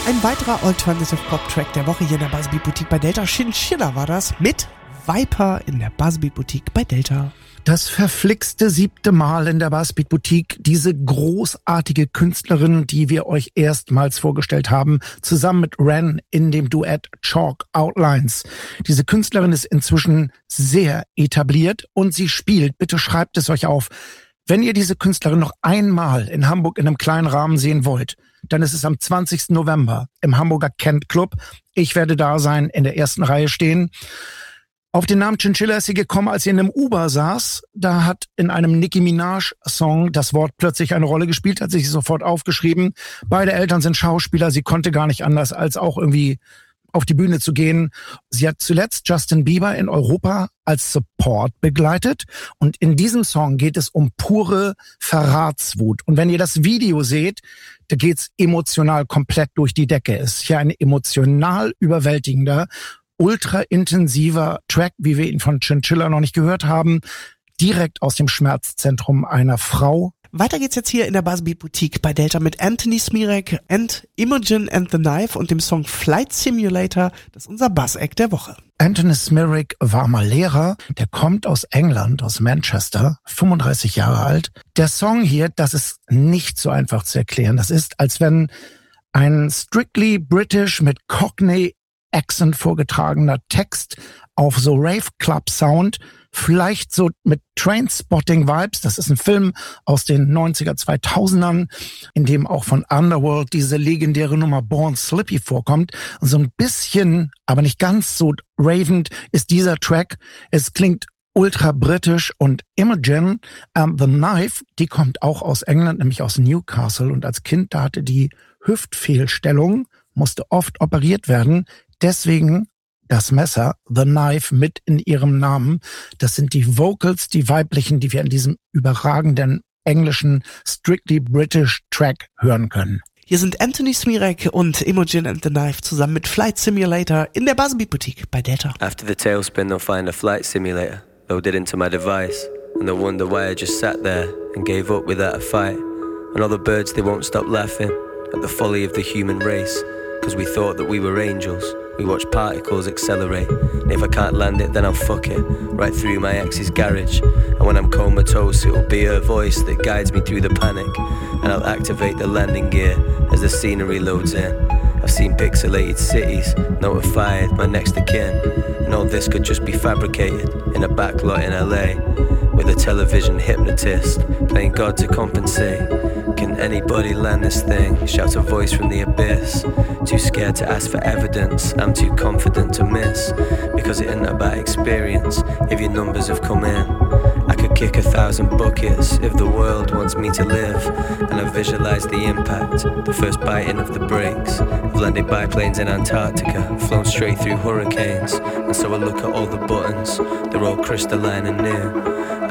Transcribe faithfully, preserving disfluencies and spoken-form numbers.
Ein weiterer Alternative Pop Track der Woche hier in der Buzzbeat Boutique bei Delta. Chinchilla war das mit Viper in der Buzzbeat Boutique bei Delta. Das verflixte siebte Mal in der Buzzbeat Boutique, diese großartige Künstlerin, die wir euch erstmals vorgestellt haben, zusammen mit Ren in dem Duett Chalk Outlines. Diese Künstlerin ist inzwischen sehr etabliert und sie spielt, bitte schreibt es euch auf, wenn ihr diese Künstlerin noch einmal in Hamburg in einem kleinen Rahmen sehen wollt, dann ist es am zwanzigsten November im Hamburger Kent Club. Ich werde da sein, in der ersten Reihe stehen. Auf den Namen Chinchilla ist sie gekommen, als sie in einem Uber saß. Da hat in einem Nicki Minaj-Song das Wort plötzlich eine Rolle gespielt, hat sich sofort aufgeschrieben. Beide Eltern sind Schauspieler, sie konnte gar nicht anders, als auch irgendwie auf die Bühne zu gehen. Sie hat zuletzt Justin Bieber in Europa als Support begleitet. Und in diesem Song geht es um pure Verratswut. Und wenn ihr das Video seht, da geht's emotional komplett durch die Decke. Es ist hier ein emotional überwältigender, ultra intensiver Track, wie wir ihn von Chinchilla noch nicht gehört haben, direkt aus dem Schmerzzentrum einer Frau. Weiter geht's jetzt hier in der Buzzbeat Boutique bei Delta mit Anthony Smirek and Imogen and the Knife und dem Song Flight Simulator. Das ist unser Buzz-Act der Woche. Anthony Smirek war mal Lehrer, der kommt aus England, aus Manchester, fünfunddreißig Jahre alt. Der Song hier, das ist nicht so einfach zu erklären. Das ist, als wenn ein strictly British mit Cockney Accent vorgetragener Text auf so Rave Club Sound, vielleicht so mit Trainspotting Vibes. Das ist ein Film aus den neunziger, zweitausendern, in dem auch von Underworld diese legendäre Nummer Born Slippy vorkommt. Und so ein bisschen, aber nicht ganz so ravend ist dieser Track. Es klingt ultra britisch und Imogen um, the Knife, die kommt auch aus England, nämlich aus Newcastle. Und als Kind, da hatte die Hüftfehlstellung, musste oft operiert werden. Deswegen das Messer, The Knife, mit in ihrem Namen. Das sind die Vocals, die weiblichen, die wir in diesem überragenden englischen Strictly British Track hören können. Hier sind Anthony Smirek und Imogen and the Knife zusammen mit Flight Simulator in der Buzzbeat Boutique bei Delta. After the tailspin, they'll find a flight simulator loaded into my device, and they'll wonder why I just sat there and gave up without a fight. And all the birds, they won't stop laughing at the folly of the human race, because we thought that we were angels. We watch particles accelerate, and if I can't land it, then I'll fuck it right through my ex's garage. And when I'm comatose, it'll be her voice that guides me through the panic, and I'll activate the landing gear as the scenery loads in. I've seen pixelated cities, notified my next of kin, and all this could just be fabricated in a backlot in L A, with a television hypnotist playing God to compensate. Can anybody land this thing? Shouts a voice from the abyss. Too scared to ask for evidence, I'm too confident to miss, because it isn't about experience if your numbers have come in. I could kick a thousand buckets if the world wants me to live, and I visualize the impact, the first biting of the brakes. I've landed biplanes in Antarctica, flown straight through hurricanes, and so I look at all the buttons, they're all crystalline and new.